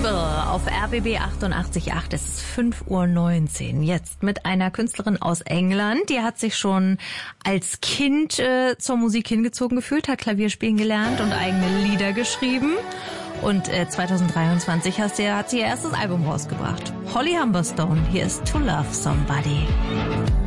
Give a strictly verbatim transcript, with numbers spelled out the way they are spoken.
Jungle auf R B B achtundachtzig Komma acht. Es ist fünf Uhr neunzehn. Jetzt mit einer Künstlerin aus England. Die hat sich schon als Kind äh, zur Musik hingezogen gefühlt, hat Klavier spielen gelernt und eigene Lieder geschrieben. Und äh, zwanzig dreiundzwanzig hat sie, hat sie ihr erstes Album rausgebracht. Holly Humberstone, hier ist To Love Somebody.